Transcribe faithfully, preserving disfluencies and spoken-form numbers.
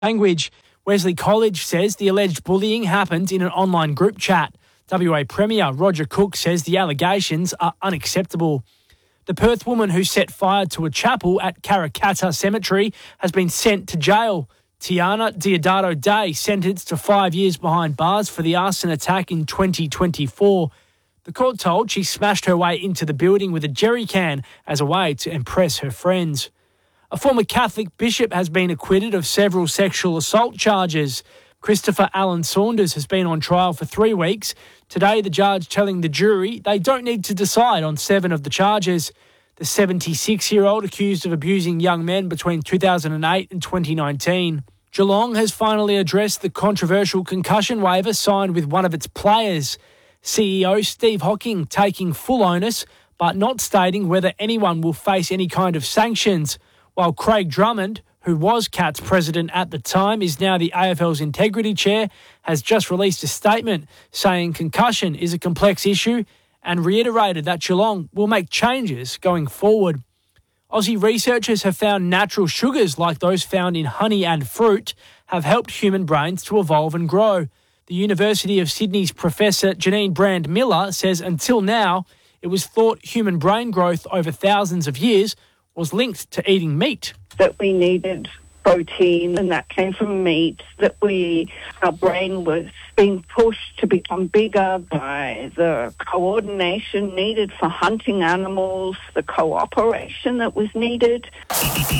language. Wesley College says the alleged bullying happened in an online group chat. W A Premier Roger Cook says the allegations are unacceptable. The Perth woman who set fire to a chapel at Karrakatta Cemetery has been sent to jail. Tiana Diodato Day sentenced to five years behind bars for the arson attack in twenty twenty-four. The court told she smashed her way into the building with a jerry can as a way to impress her friends. A former Catholic bishop has been acquitted of several sexual assault charges. Christopher Allen Saunders has been on trial for three weeks. Today, the judge telling the jury they don't need to decide on seven of the charges. The seventy-six-year-old accused of abusing young men between two thousand eight and twenty nineteen. Geelong has finally addressed the controversial concussion waiver signed with one of its players. C E O Steve Hocking taking full onus, but not stating whether anyone will face any kind of sanctions, while Craig Drummond, who was Cats president at the time, is now the A F L's integrity chair, has just released a statement saying concussion is a complex issue and reiterated that Geelong will make changes going forward. Aussie researchers have found natural sugars like those found in honey and fruit have helped human brains to evolve and grow. The University of Sydney's Professor Janine Brand Miller says until now it was thought human brain growth over thousands of years was linked to eating meat. That we needed protein and that came from meat, that we, our brain was being pushed to become bigger by the coordination needed for hunting animals, the cooperation that was needed.